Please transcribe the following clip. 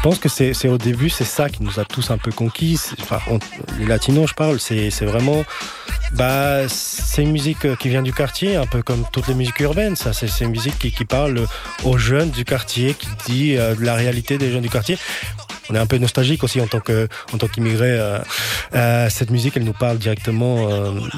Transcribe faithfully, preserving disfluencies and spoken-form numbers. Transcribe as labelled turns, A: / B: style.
A: pense que c'est, c'est au début, c'est ça qui nous a tous un peu conquis. C'est, enfin, on, les latinos, je parle, c'est, c'est vraiment... Bah, c'est une musique qui vient du quartier, un peu comme toutes les musiques urbaines. Ça, c'est, c'est une musique qui, qui parle aux jeunes du quartier, qui dit euh, la réalité des jeunes du quartier. On est un peu nostalgique aussi en tant que, en tant qu'immigré. Euh, euh, cette musique, elle nous parle directement. Euh,